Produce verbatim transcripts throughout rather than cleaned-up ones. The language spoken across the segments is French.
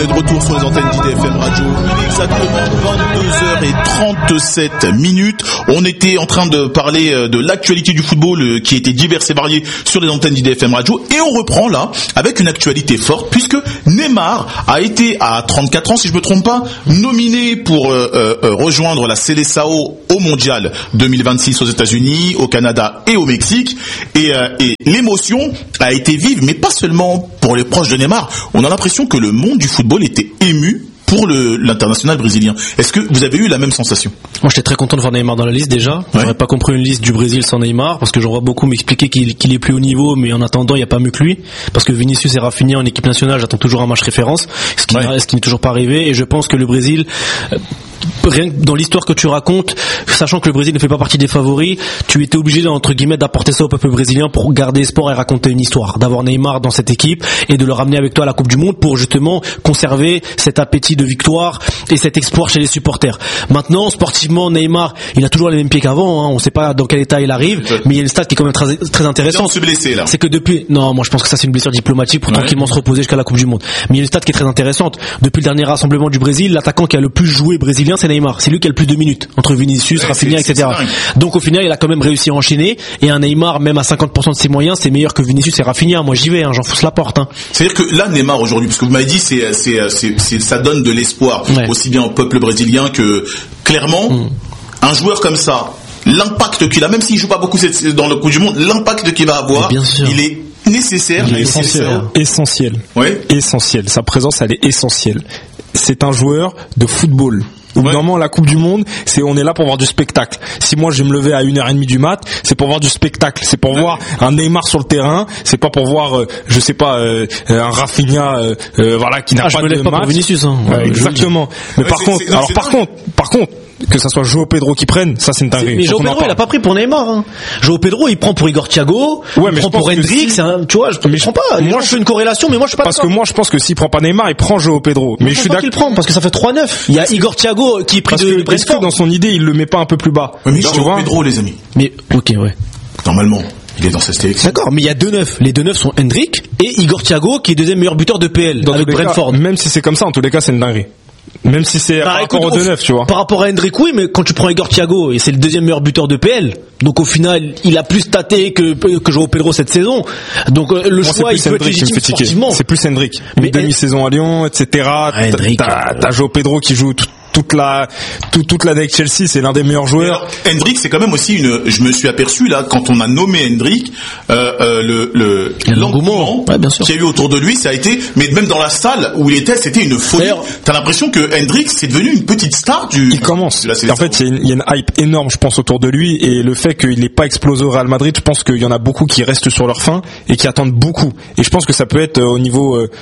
De retour sur les antennes d'I D F M Radio, il est exactement vingt-deux heures trente-sept minutes. On était en train de parler de l'actualité du football qui était diverse et variée sur les antennes d'I D F M Radio, et on reprend là avec une actualité forte puisque Neymar a été à trente-quatre ans, si je me trompe pas, nominé pour euh, euh, rejoindre la Seleção au Mondial deux mille vingt-six aux États-Unis, au Canada et au Mexique, et, euh, et l'émotion a été vive, mais pas seulement pour les proches de Neymar. On a l'impression que le monde du football était ému pour le, l'international brésilien. Est-ce que vous avez eu la même sensation? Moi, j'étais très content de voir Neymar dans la liste déjà. Ouais. J'aurais pas compris une liste du Brésil sans Neymar, parce que j'en vois beaucoup m'expliquer qu'il, qu'il est plus haut niveau, mais en attendant, il n'y a pas mieux que lui. Parce que Vinicius et Rafinha en équipe nationale, j'attends toujours un match référence, ce qui, ouais. ce qui n'est toujours pas arrivé. Et je pense que le Brésil, euh, rien que dans l'histoire que tu racontes, sachant que le Brésil ne fait pas partie des favoris, tu étais obligé, entre guillemets, d'apporter ça au peuple brésilien pour garder espoir et raconter une histoire, d'avoir Neymar dans cette équipe et de le ramener avec toi à la Coupe du Monde pour justement conserver cet appétit de victoire et cet espoir chez les supporters. Maintenant, sportivement, Neymar, il a toujours les mêmes pieds qu'avant, hein. On ne sait pas dans quel état il arrive, mais il y a une stat qui est quand même très, très intéressante. Se blesser, là. C'est que depuis, non, moi je pense que ça c'est une blessure diplomatique pour ouais. tranquillement se reposer jusqu'à la Coupe du Monde. Mais il y a une stat qui est très intéressante. Depuis le dernier rassemblement du Brésil, l'attaquant qui a le plus joué brésilien, c'est Neymar. C'est lui qui a le plus de minutes entre Vinicius, ouais, Rafinha, et cetera. Donc au final, il a quand même réussi à enchaîner. Et un Neymar, même à cinquante pour cent de ses moyens, c'est meilleur que Vinicius et Rafinha. Moi j'y vais, hein, j'en fousse la porte. Hein. C'est-à-dire que là, Neymar aujourd'hui, parce que vous m'avez dit, c'est, c'est, c'est, c'est ça donne de l'espoir ouais. aussi bien au peuple brésilien que clairement mm. un joueur comme ça, l'impact qu'il a, même s'il joue pas beaucoup dans le Coupe du Monde, l'impact qu'il va avoir, il est nécessaire, il est essentiel, essentiel, ouais. essentiel. Sa présence, elle est essentielle. C'est un joueur de football. Au ouais. moment la Coupe du Monde, c'est on est là pour voir du spectacle. Si moi je vais me lever à une heure trente du mat, c'est pour voir du spectacle, c'est pour ouais. voir un Neymar sur le terrain, c'est pas pour voir euh, je sais pas euh, un Rafinha euh, euh, voilà qui n'a ah, pas je me de lève pas match. Pour Vinicius, hein. Ouais, exactement. Mais ouais, par c'est, contre, c'est, alors c'est par dingue. contre, par contre que ça soit João Pedro qui prenne, ça c'est une dinguerie. Mais João Pedro il a pas pris pour Neymar. Hein. João Pedro il prend pour Igor Thiago, ouais, il prend pour Hendrick, si... c'est un, tu vois, je ne prends pas. Moi je fais une corrélation, mais moi je suis pas parce d'accord. que moi je pense que s'il prend pas Neymar, il prend João Pedro. Mais je, je suis d'accord qu'il prend parce que ça fait trois neuf. Il y a Igor Thiago qui est pris parce de que, est-ce que dans son idée il le met pas un peu plus bas? Oui, mais João Pedro les amis. Mais ok ouais. Normalement. Il est dans cette sélection. D'accord, mais il y a deux neufs. Les deux neufs sont Hendrick et Igor Thiago qui est deuxième meilleur buteur de P L dans avec Brentford. Cas, même si c'est comme ça, en tous les cas, c'est une dinguerie. Même si c'est bah, par écoute, rapport aux deux neufs, tu vois. Par rapport à Hendrick, oui, mais quand tu prends Igor Thiago, et c'est le deuxième meilleur buteur de P L, donc au final, il a plus staté que, que João Pedro cette saison. Donc euh, le Moi, choix, il peut être légitime sportivement. C'est plus Hendrick. Une mais demi-saison à Lyon, et cetera. Ah, Hendrick, t'as, t'as João Pedro qui joue tout, toute la tout, toute l'année avec Chelsea, c'est l'un des meilleurs joueurs. Alors, Hendrick, c'est quand même aussi une. Je me suis aperçu là quand on a nommé Hendrick, euh, euh, le, le l'engouement ouais, qu'il y a eu autour de lui, ça a été. Mais même dans la salle où il était, c'était une folie. D'ailleurs, t'as l'impression que Hendrick c'est devenu une petite star du. Il commence. En fait, il y, il y a une hype énorme, je pense, autour de lui, et le fait qu'il n'ait pas explosé au Real Madrid, je pense qu'il y en a beaucoup qui restent sur leur faim et qui attendent beaucoup. Et je pense que ça peut être au niveau euh,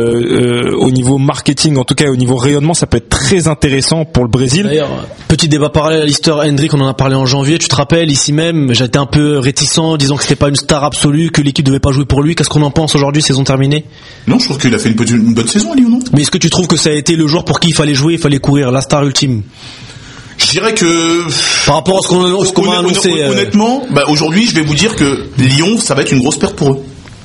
euh, au niveau marketing, en tout cas au niveau rayonnement, ça peut être très intéressant pour le Brésil. D'ailleurs, petit débat parallèle à l'histoire Hendrick, on en a parlé en janvier, tu te rappelles, ici même, j'étais un peu réticent, disant que c'était pas une star absolue, que l'équipe devait pas jouer pour lui. Qu'est-ce qu'on en pense aujourd'hui, saison terminée? Non, je trouve qu'il a fait une, petite, une bonne saison à Lyon, non? Mais est-ce que tu trouves que ça a été le joueur pour qui il fallait jouer, il fallait courir, la star ultime? Je dirais que par rapport à ce qu'on, ce qu'on a annoncé, honnêtement, euh... bah aujourd'hui, je vais vous dire que Lyon, ça va être une grosse perte pour eux.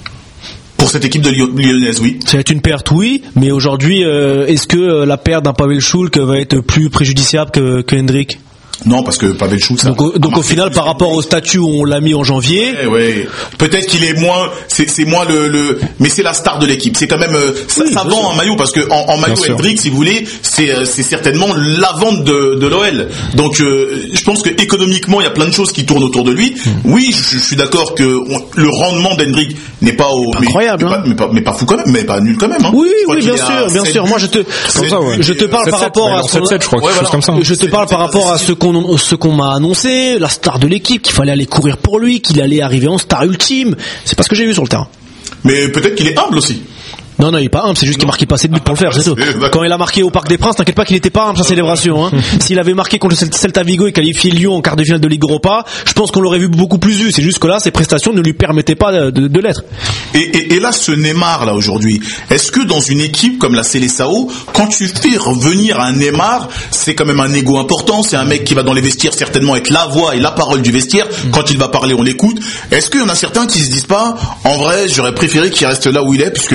Pour cette équipe de lyonnaise, oui. Ça va être une perte, oui, mais aujourd'hui, euh, est-ce que euh, la perte d'un Pavel Schulk va être plus préjudiciable que, que Hendrick? Non, parce que Pavel Schulk. Ça donc, donc au final, par rapport au statut où on l'a mis en janvier, ouais, ouais. peut-être qu'il est moins, c'est, c'est moins le, le, mais c'est la star de l'équipe. C'est quand même, euh, ça, oui, ça vend un maillot parce que en, en maillot Hendrick, si vous voulez, c'est, c'est certainement la vente de, de l'O L. Donc, euh, je pense que économiquement, il y a plein de choses qui tournent autour de lui. Mmh. Oui, je, je suis d'accord que on, le rendement d'Hendrick n'est pas au, pas mais, incroyable, mais, hein. pas, mais, pas, mais pas fou quand même, mais pas nul quand même. Hein. Oui, oui, bien sûr, bien sûr. Moi, je te, ça, ouais. je te parle par rapport à sept sept, je crois, quelque chose comme ça. Je te parle par rapport à ce qu'on, ce qu'on m'a annoncé, la star de l'équipe, qu'il fallait aller courir pour lui, qu'il allait arriver en star ultime. C'est pas ce que j'ai vu sur le terrain. Mais peut-être qu'il est humble aussi. Non, non, il est pas humble, c'est juste qu'il marquait pas assez de buts pour le faire, c'est tout. Quand il a marqué au Parc des Princes, t'inquiète pas qu'il était pas humble sa célébration, hein. S'il avait marqué contre le Celta Vigo et qualifié Lyon en quart de finale de Ligue Europa, je pense qu'on l'aurait vu beaucoup plus vu. C'est juste que là, ses prestations ne lui permettaient pas de, de, de l'être. Et, et, et là, ce Neymar, là, aujourd'hui, est-ce que dans une équipe comme la Seleção, quand tu fais revenir un Neymar, c'est quand même un ego important, c'est un mec qui va dans les vestiaires certainement être la voix et la parole du vestiaire. Mmh. Quand il va parler, on l'écoute. Est-ce qu'il y en a certains qui se disent pas, en vrai, j'aurais préféré qu'il reste là où il est, puisque finalement,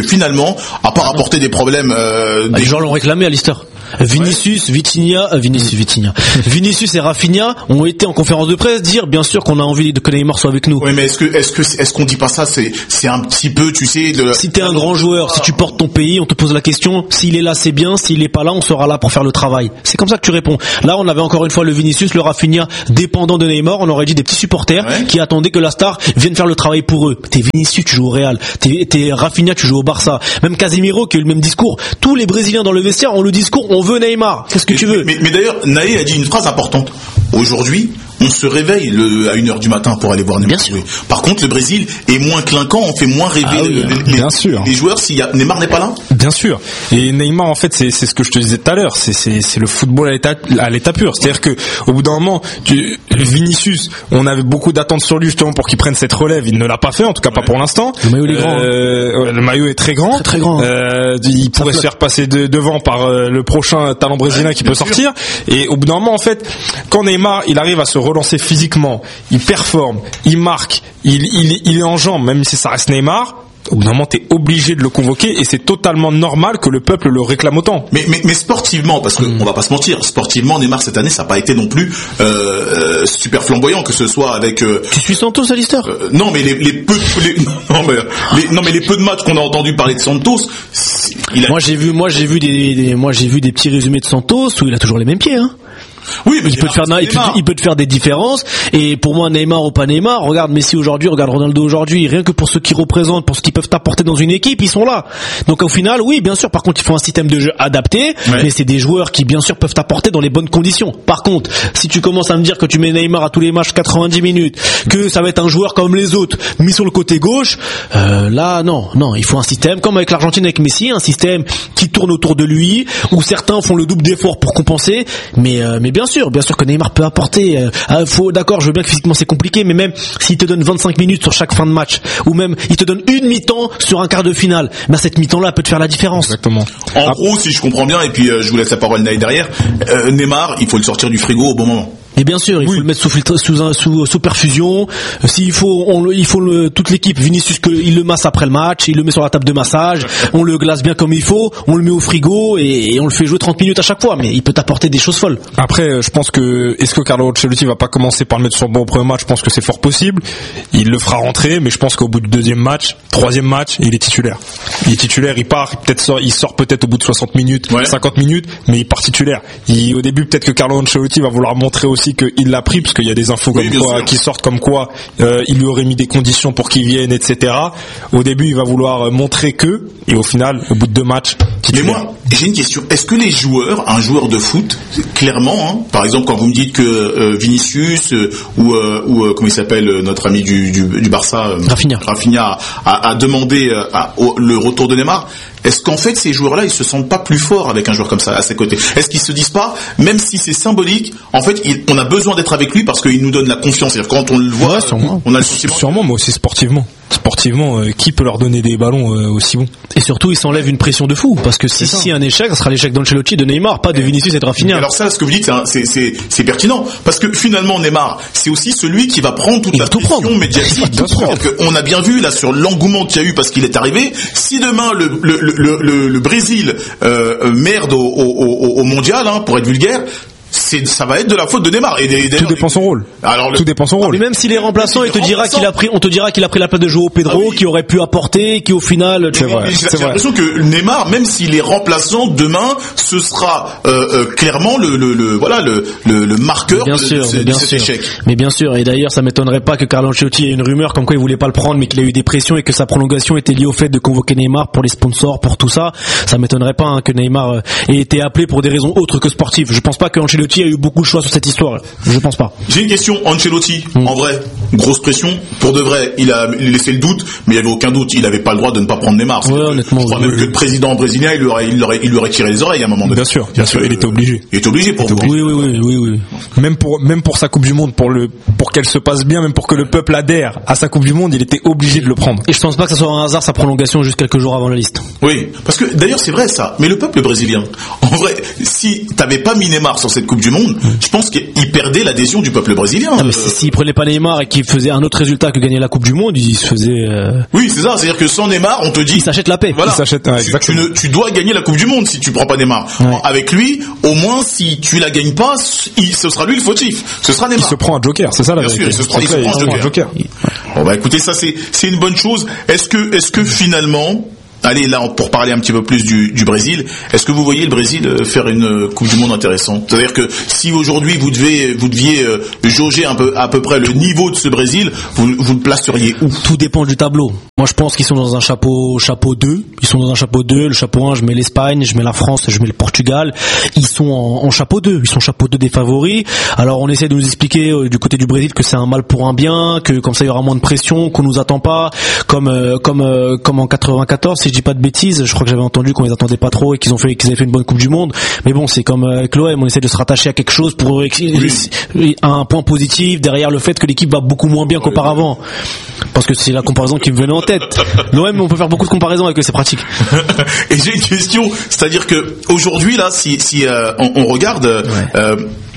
longtemps, à part apporter des problèmes. Euh, des... Les gens l'ont réclamé à Lister. Vinicius, ouais. Vitinha, euh, Vinicius, Vitinha. Vinicius et Rafinha ont été en conférence de presse dire bien sûr qu'on a envie de que Neymar soit avec nous. Oui, mais est-ce que est-ce que est-ce qu'on dit pas ça, c'est c'est un petit peu, tu sais, de... Si t'es un grand joueur, si tu portes ton pays, on te pose la question, s'il est là c'est bien, s'il est pas là, on sera là pour faire le travail. C'est comme ça que tu réponds. Là, on avait encore une fois le Vinicius, le Rafinha dépendant de Neymar, on aurait dit des petits supporters ouais. qui attendaient que la star vienne faire le travail pour eux. T'es Vinicius, tu joues au Real. T'es t'es Rafinha, tu joues au Barça. Même Casemiro qui a eu le même discours. Tous les Brésiliens dans le vestiaire ont le discours on veut Neymar. Qu'est-ce que mais, tu veux? Mais, mais d'ailleurs, Naé a dit une phrase importante. Aujourd'hui, on se réveille le, à une heure du matin pour aller voir Neymar jouer. Par contre, le Brésil est moins clinquant, on fait moins rêver ah oui, les, bien les, sûr. les joueurs si y a, Neymar n'est pas là. Bien sûr. Et Neymar, en fait, c'est, c'est ce que je te disais tout à l'heure. C'est, c'est, c'est le football à l'état, à l'état pur. C'est-à-dire que, au bout d'un moment, tu, Vinicius, on avait beaucoup d'attentes sur lui justement pour qu'il prenne cette relève. Il ne l'a pas fait, en tout cas ouais. pas pour l'instant. Le maillot est grand. Euh, ouais, le maillot est très grand. Très, très grand. Euh, il pourrait se faire passer de, devant par euh, le prochain talent brésilien ouais, qui peut sûr. sortir. Et au bout d'un moment, en fait, quand Neymar, il arrive à se relancer physiquement, il performe, il marque, il, il, il est en jambes, même si ça reste Neymar, au bout d'un moment, t'es obligé de le convoquer et c'est totalement normal que le peuple le réclame autant. Mais, mais, mais sportivement, parce que mmh. on va pas se mentir, sportivement, Neymar cette année, ça n'a pas été non plus euh, super flamboyant, que ce soit avec. Euh, tu suis Santos à Lister euh, Non, mais les, les peu, les, non, mais, les, non mais les peu de matchs qu'on a entendu parler de Santos. Il a... Moi j'ai vu, moi j'ai vu des, des, moi j'ai vu des petits résumés de Santos où il a toujours les mêmes pieds, hein. Oui, mais il peut, te faire, il, peut, il peut te faire des différences. Et pour moi, Neymar ou pas Neymar, regarde Messi aujourd'hui, regarde Ronaldo aujourd'hui. Rien que pour ceux qui représentent, pour ce qu'ils peuvent apporter dans une équipe, ils sont là. Donc au final, oui, bien sûr. Par contre, il faut un système de jeu adapté. Ouais. Mais c'est des joueurs qui, bien sûr, peuvent t'apporter dans les bonnes conditions. Par contre, si tu commences à me dire que tu mets Neymar à tous les matchs quatre-vingt-dix minutes, que ça va être un joueur comme les autres, mis sur le côté gauche, euh, là, non, non. Il faut un système comme avec l'Argentine, avec Messi, un système qui tourne autour de lui, où certains font le double d'effort pour compenser. Mais, euh, mais bien sûr, bien sûr que Neymar peut apporter. Euh, faut, d'accord, je veux bien que physiquement c'est compliqué, mais même s'il te donne vingt-cinq minutes sur chaque fin de match, ou même il te donne une mi-temps sur un quart de finale, ben cette mi-temps-là peut te faire la différence. Exactement. En ah. gros, si je comprends bien, et puis euh, je vous laisse la parole Naï derrière, euh, Neymar, il faut le sortir du frigo au bon moment. Et bien sûr, il oui. faut le mettre sous filtre, sous, un, sous, sous perfusion. S'il faut, on, il faut le, toute l'équipe, Vinicius, que, il le masse après le match, il le met sur la table de massage, on le glace bien comme il faut, on le met au frigo et, et on le fait jouer trente minutes à chaque fois. Mais il peut t'apporter des choses folles. Après, je pense que, est-ce que Carlo Ancelotti va pas commencer par le mettre sur le banc au premier match? Je pense que c'est fort possible. Il le fera rentrer, mais je pense qu'au bout du deuxième match, troisième match, il est titulaire. Il est titulaire, il part, peut-être sort, il sort peut-être au bout de soixante minutes, ouais. cinquante minutes, mais il part titulaire. Il, au début, peut-être que Carlo Ancelotti va vouloir montrer aussi qu'il l'a pris, parce qu'il y a des infos comme oui, quoi, qui sortent comme quoi euh, il lui aurait mis des conditions pour qu'il vienne, et cetera. Au début, il va vouloir montrer que, et au final, au bout de deux matchs, mais moi, j'ai une question. Est-ce que les joueurs, un joueur de foot, clairement, hein, par exemple, quand vous me dites que euh, Vinicius euh, ou, euh, ou euh, comment il s'appelle, euh, notre ami du, du, du Barça, euh, Rafinha, Rafinha a, a demandé euh, à, au, le retour de Neymar, est-ce qu'en fait ces joueurs-là, ils se sentent pas plus forts avec un joueur comme ça à ses côtés? Est-ce qu'ils se disent pas, même si c'est symbolique, en fait, il, on a besoin d'être avec lui parce qu'il nous donne la confiance. C'est-à-dire quand on le voit, ouais, sûrement. on a le sentiment. Sûrement, mais aussi sportivement. Sportivement, euh, qui peut leur donner des ballons euh, aussi bons? Et surtout, il s'enlève une pression de fou, parce que si si un échec, ça sera l'échec d'Ancelotti et de Neymar, pas de Vinicius et de Rafinha. Alors ça, ce que vous dites, c'est, c'est, c'est pertinent, parce que finalement, Neymar, c'est aussi celui qui va prendre toute il la pression prendre. médiatique. On a bien vu là sur l'engouement qu'il y a eu parce qu'il est arrivé. Si demain le le le le, le Brésil euh, merde au, au, au, au mondial, hein, pour être vulgaire. C'est, ça va être de la faute de Neymar. Et des, tout dépend son rôle. Alors le... Tout dépend son rôle. Mais même s'il est remplaçant, il te dira qu'il a pris, on te dira qu'il a pris la place de João Pedro, ah oui. qui aurait pu apporter, qui au final. C'est vrai. J'ai, j'ai l'impression que Neymar, même s'il est remplaçant, demain, ce sera euh, euh, clairement le, le, le, voilà, le, le, le marqueur bien de, sûr, de, de, bien de cet sûr. échec. Mais bien sûr. Et d'ailleurs, ça m'étonnerait pas que Carlo Ancelotti ait une rumeur comme quoi il voulait pas le prendre, mais qu'il a eu des pressions et que sa prolongation était liée au fait de convoquer Neymar pour les sponsors, pour tout ça. Ça m'étonnerait pas hein, que Neymar ait été appelé pour des raisons autres que sportives. Je pense pas que Ancelotti a eu beaucoup de choix sur cette histoire. Je pense pas. J'ai une question. Ancelotti, mmh. en vrai, grosse pression. Pour de vrai, il a laissé le doute, mais il n'y avait aucun doute. Il n'avait pas le droit de ne pas prendre Neymar. Ouais, honnêtement. Je crois même que le président brésilien, il lui aurait, il lui aurait, il lui aurait tiré les oreilles à un moment donné. Bien sûr, bien sûr. Il était obligé. Il était obligé pour vous. Oui, oui, oui, oui, oui. Même pour, même pour sa Coupe du Monde, pour le, pour qu'elle se passe bien, même pour que le peuple adhère à sa Coupe du Monde, il était obligé de le prendre. Et je pense pas que ça soit un hasard sa prolongation juste quelques jours avant la liste. Oui, parce que d'ailleurs c'est vrai ça. Mais le peuple brésilien, en vrai, si t'avais pas mis Neymar sur cette Coupe du du Monde, mmh. je pense qu'il perdait l'adhésion du peuple brésilien. Non, mais euh... s'il prenait pas Neymar et qu'il faisait un autre résultat que gagner la Coupe du Monde, il se faisait. Euh... Oui, c'est ça. C'est-à-dire que sans Neymar, on te dit. Il s'achète la paix. Voilà. Il s'achète. Ouais, tu, tu, ne, tu dois gagner la Coupe du Monde si tu prends pas Neymar. Ouais. Avec lui, au moins, si tu la gagnes pas, il, ce sera lui le fautif. Ce sera Neymar. Il se prend un joker, c'est ça la Bien vérité. sûr, il se prend, il se prend un joker. Un joker. Bon bah écoutez, ça c'est c'est une bonne chose. Est-ce que est-ce que finalement, allez là pour parler un petit peu plus du, du Brésil, est-ce que vous voyez le Brésil faire une Coupe du Monde intéressante? C'est-à-dire que si aujourd'hui vous devez vous deviez euh, jauger un peu à peu près le niveau de ce Brésil, vous vous le placeriez où? Tout dépend du tableau. Moi je pense qu'ils sont dans un chapeau chapeau deux. Ils sont dans un chapeau deux. Le chapeau un, je mets l'Espagne, je mets la France, je mets le Portugal. Ils sont en, en chapeau deux. Ils sont chapeau deux des favoris. Alors on essaie de nous expliquer euh, du côté du Brésil que c'est un mal pour un bien, que comme ça il y aura moins de pression, qu'on nous attend pas, comme euh, comme euh, comme en quatre-vingt-quatorze. Si je dis pas de bêtises, je crois que j'avais entendu qu'on les attendait pas trop et qu'ils ont fait qu'ils avaient fait une bonne Coupe du Monde. Mais bon, c'est comme avec l'O M, on essaie de se rattacher à quelque chose pour oui. un point positif derrière le fait que l'équipe va beaucoup moins bien qu'auparavant. Parce que c'est la comparaison qui me venait en tête. L'O M, on peut faire beaucoup de comparaisons avec eux, c'est pratique. Et j'ai une question, c'est-à-dire que aujourd'hui là, si si euh, on, on regarde. Ouais. Euh,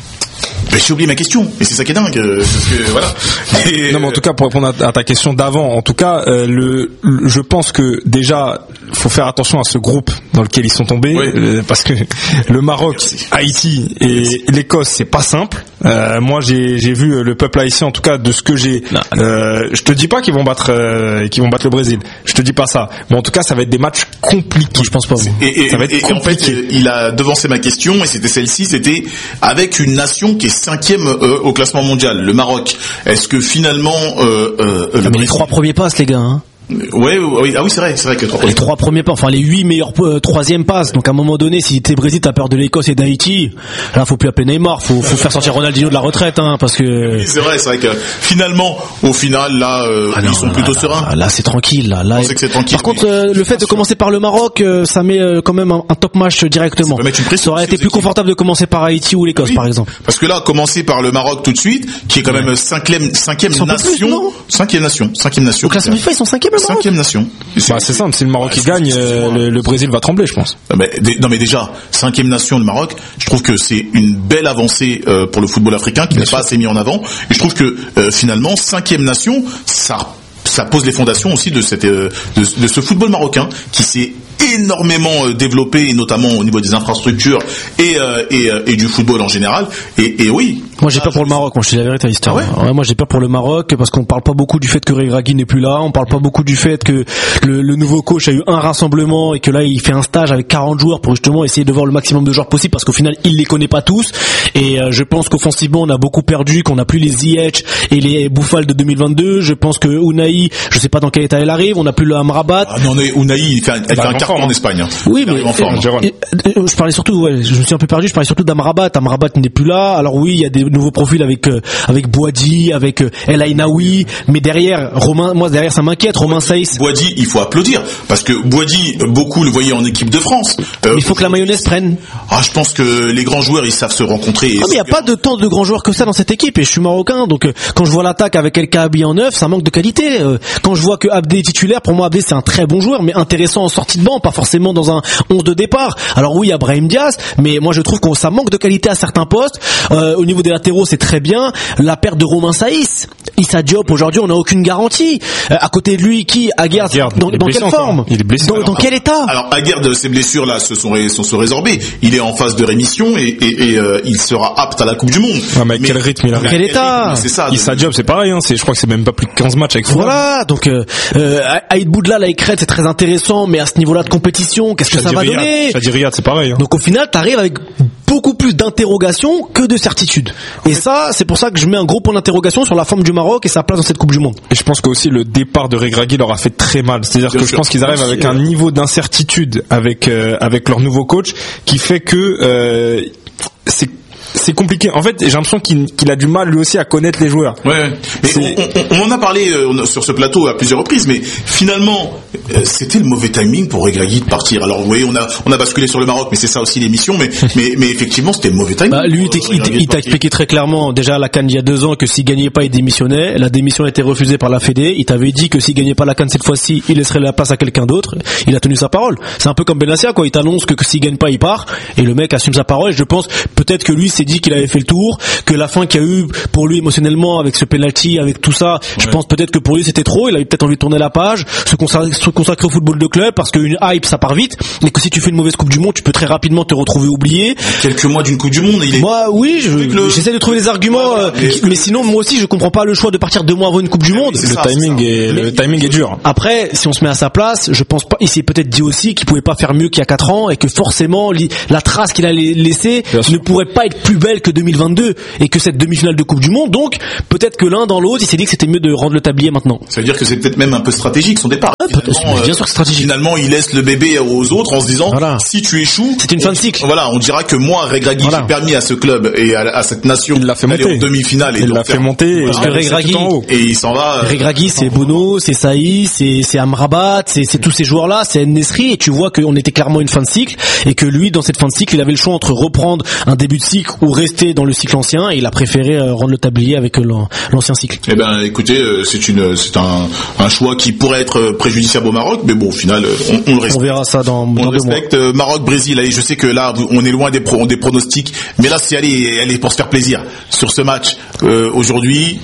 Ben, j'ai oublié ma question, et c'est ça qui est dingue, parce que voilà. Et... Non, mais en tout cas, pour répondre à ta question d'avant, en tout cas, euh, le, le, je pense que déjà, faut faire attention à ce groupe dans lequel ils sont tombés, oui. euh, parce que le Maroc, Merci. Haïti et Merci. l'Écosse, c'est pas simple. Euh, moi, j'ai, j'ai vu le peuple haïtien, en tout cas, de ce que j'ai. Non, non. Euh, je te dis pas qu'ils vont battre, euh, qu'ils vont battre le Brésil. Je te dis pas ça. Mais en tout cas, ça va être des matchs compliqués. Je pense pas. Et, et, ça va être et, compliqué. Et en fait, il a devancé ma question, et c'était celle-ci, c'était avec une nation qui est cinquième euh, au classement mondial, le Maroc. Est-ce que finalement euh, euh, ah, le mais les trois premiers passes, les gars. Hein. Ouais, oui, ah oui, c'est vrai, c'est vrai que les trois premiers pas, enfin les huit meilleurs euh, troisième passes. Donc à un moment donné, si t'es Brésil, t'as peur de l'Écosse et d'Haïti. Là, faut plus appeler Neymar, faut, faut faire sortir Ronaldinho de la retraite, hein, parce que. Oui, c'est vrai, c'est vrai que finalement, au final, là, euh, ah non, ils sont là, plutôt là, sereins. Là, là, c'est tranquille. Là, là. C'est que c'est tranquille. Par contre, euh, le fait de commencer par le Maroc, euh, ça met euh, quand même un, un top match directement. Ça, ça aurait été plus confortable de commencer par Haïti ou l'Écosse, oui, par exemple. Parce que là, commencer par le Maroc tout de suite, qui est quand ouais. même cinquième, cinquième nation, plus, cinquième nation, cinquième nation. Donc la semi-finale, ils sont cinquième, le Maroc. Cinquième nation. C'est, bah, c'est simple, si le Maroc qui gagne, euh, le, le Brésil va trembler, je pense. Non mais, non mais déjà, cinquième nation le Maroc, je trouve que c'est une belle avancée euh, pour le football africain qui n'est pas assez mis en avant. Et je trouve que euh, finalement, cinquième nation, ça, ça pose les fondations aussi de cette, euh, de, de ce football marocain qui s'est énormément euh, développé, et notamment au niveau des infrastructures et euh, et, euh, et du football en général. Et, et oui. Moi j'ai peur pour le Maroc. Moi je dis la vérité, l'histoire. Ah ouais ouais, moi j'ai peur pour le Maroc parce qu'on parle pas beaucoup du fait que Regragui n'est plus là. On parle pas beaucoup du fait que le, le nouveau coach a eu un rassemblement et que là il fait un stage avec quarante joueurs pour justement essayer de voir le maximum de joueurs possible parce qu'au final il les connaît pas tous. Et euh, je pense qu'offensivement on a beaucoup perdu, qu'on a plus les Ziyech et les Boufal de deux mille vingt-deux. Je pense que Unai, je sais pas dans quel état elle arrive. On a plus le Amrabat. Ah non, Unai il fait un, il fait un carton en Espagne. Hein. Oui, mais en forme. Et, et, je parlais surtout, ouais, je me suis un peu perdu. Je parlais surtout d'Amrabat. Amrabat n'est plus là. Alors oui, il y a des nouveaux profils avec euh, avec Boadi, avec euh, El Ainaoui, mais derrière Romain, moi derrière ça m'inquiète. Romain Saïs. Boadi, il faut applaudir parce que Boadi, beaucoup le voyaient en équipe de France. Euh, il faut que la mayonnaise prenne. Ah, je pense que les grands joueurs ils savent se rencontrer. Ah, mais il y a pas de tant de grands joueurs que ça dans cette équipe. Et je suis marocain, donc euh, quand je vois l'attaque avec El Kaabi en neuf, ça manque de qualité. Euh, quand je vois que Abdé est titulaire, pour moi Abdé c'est un très bon joueur, mais intéressant en sortie de banc, pas forcément dans un onze de départ. Alors oui, il y a Brahim Diaz, mais moi je trouve que ça manque de qualité à certains postes. Euh, au niveau des latéraux, c'est très bien. La perte de Romain Saïs, Issa Diop, aujourd'hui, on n'a aucune garantie. Euh, à côté de lui, qui Aguerd, dans, dans quelle forme? Il est blessé. Dans, alors, dans quel état? Alors Aguerd, ses blessures là se sont, sont, sont résorbées. Il est en phase de rémission et, et, et euh, il sera apte à la Coupe du Monde. Ah, mais, mais quel rythme il a? Quel état? C'est ça. Issa Diop, c'est pareil. Hein, c'est, je crois que c'est même pas plus de quinze matchs avec Fouad. Voilà. Donc euh, euh, Aïd Boudlal avec Red, c'est très intéressant, mais à ce niveau-là de compétition, qu'est-ce que Chadi ça va Riyad. donner? Chadi Riyad, c'est pareil. Hein. Donc au final, t'arrives avec beaucoup plus d'interrogations que de certitudes. Et ça, c'est pour ça que je mets un gros point d'interrogation sur la forme du Maroc et sa place dans cette Coupe du Monde. Et je pense qu'aussi le départ de Regragui leur a fait très mal. C'est-à-dire Bien que sûr. Je pense qu'ils arrivent avec un niveau d'incertitude avec euh, avec leur nouveau coach qui fait que euh, c'est c'est compliqué. En fait, j'ai l'impression qu'il, qu'il a du mal lui aussi à connaître les joueurs. Ouais. Mais on, on, on en a parlé euh, sur ce plateau à plusieurs reprises, mais finalement, euh, c'était le mauvais timing pour Regragui de partir. Alors, vous voyez, on a on a basculé sur le Maroc, mais c'est ça aussi l'émission. Mais mais mais effectivement, c'était le mauvais timing. Bah, lui, il, il, il t'a expliqué très clairement déjà à la CAN il y a deux ans que s'il gagnait pas, il démissionnait. La démission a été refusée par la Fédé. Il t'avait dit que s'il gagnait pas la CAN cette fois-ci, il laisserait la place à quelqu'un d'autre. Il a tenu sa parole. C'est un peu comme Benassia, quoi. Il t'annonce que, que s'il gagne pas, il part. Et le mec assume sa parole. Et je pense peut-être peut-être que lui s'est dit qu'il avait fait le tour, que la fin qu'il y a eu pour lui émotionnellement avec ce penalty, avec tout ça, ouais. je pense peut-être que pour lui c'était trop, il avait peut-être envie de tourner la page, se consacrer, se consacrer au football de club, parce qu'une hype ça part vite, et que si tu fais une mauvaise Coupe du Monde, tu peux très rapidement te retrouver oublié. Quelques mois d'une Coupe du Monde, il est... Moi, oui, je, le... j'essaie de trouver les arguments, ouais, euh, mais sinon, moi aussi, je comprends pas le choix de partir deux mois avant une Coupe du Monde. Le ça, timing est, le timing est dur. Après, si on se met à sa place, je pense pas, il s'est peut-être dit aussi qu'il pouvait pas faire mieux qu'il y a quatre ans, et que forcément, la trace qu'il a laissée ne pourrait pas être plus belle que deux mille vingt-deux, et que cette demi-finale de Coupe du Monde, donc, peut-être que l'un dans l'autre, il s'est dit que c'était mieux de rendre le tablier maintenant. Ça veut dire que c'est peut-être même un peu stratégique, son départ. Ah, euh, bien sûr que c'est stratégique. Finalement, il laisse le bébé aux autres en se disant, voilà. si tu échoues, c'est une fin de cycle. Voilà, on dira que moi, Regragui, voilà. j'ai permis à ce club et à, à cette nation il l'a fait monter en demi-finale et il l'a fait monter parce que Regragui et il s'en va. Regragui, c'est Bono, c'est Saï, c'est c'est Amrabat, c'est c'est tous ces joueurs-là, c'est En-Nesyri, et tu vois qu'on était clairement une fin de cycle et que lui, dans cette fin de cycle, il avait le choix entre reprendre un début de cycle ou rester dans le cycle ancien, et il a préféré rendre le tablier avec l'ancien cycle. Eh ben, écoutez, c'est une c'est un un choix qui pourrait être préjudiciable au Maroc, mais bon, au final, on, on le respecte. On verra ça dans, on dans le deux respecte. mois. Maroc, Brésil, allez, je sais que là, on est loin des, pro, des pronostics, mais là, c'est aller, aller pour se faire plaisir sur ce match euh, aujourd'hui.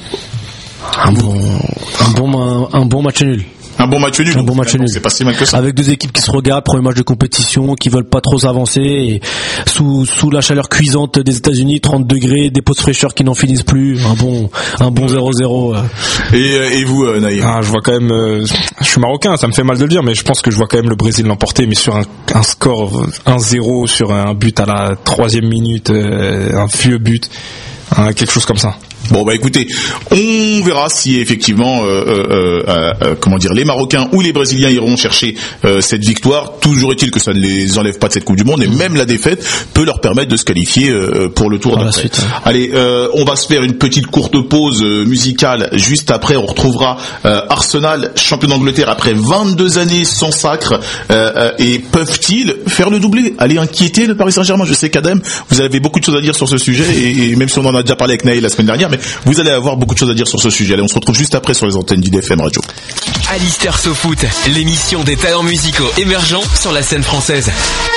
Un bon, un bon, un, un bon match nul. Un bon match nul. Un bon match nul. C'est pas si mal que ça. Avec deux équipes qui se regardent, premier match de compétition, qui veulent pas trop s'avancer, et sous sous la chaleur cuisante des États-Unis, trente degrés, des pauses fraîcheurs qui n'en finissent plus. Un bon un bon zéro zéro. Et et vous, euh, Naïm? Ah, je vois quand même. Euh, je suis marocain, ça me fait mal de le dire, mais je pense que je vois quand même le Brésil l'emporter, mais sur un, un score un zéro, sur un but à la troisième minute, euh, un vieux but, hein, quelque chose comme ça. Bon bah écoutez, on verra si effectivement euh, euh, euh, euh, comment dire, les Marocains ou les Brésiliens iront chercher euh, cette victoire. Toujours est-il que ça ne les enlève pas de cette Coupe du Monde, et même la défaite peut leur permettre de se qualifier euh, pour le tour d'après. Allez, euh, on va se faire une petite courte pause euh, musicale. Juste après, on retrouvera euh, Arsenal, champion d'Angleterre après vingt-deux années sans sacre, euh, euh, et peuvent-ils faire le doublé, aller inquiéter le Paris Saint-Germain? Je sais qu'Adam, vous avez beaucoup de choses à dire sur ce sujet, et, et même si on en a déjà parlé avec Naïl la semaine dernière, mais vous allez avoir beaucoup de choses à dire sur ce sujet. Allez, on se retrouve juste après sur les antennes d'I D F M Radio. Alistair SoFoot, l'émission des talents musicaux émergents sur la scène française.